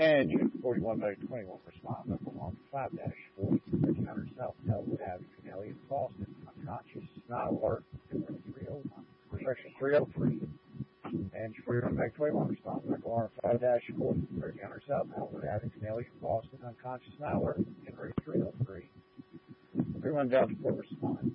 And Unit 41 by 21 respond up along 5-40, counter South Elwood Avenue, Elliott, Boston, unconscious, not alert, 301, pressure 303. And 41 by 21 respond up along 5-40, counter South Elwood Avenue, Elliott, Boston, unconscious, not alert, 303. Everyone down to 4 respond.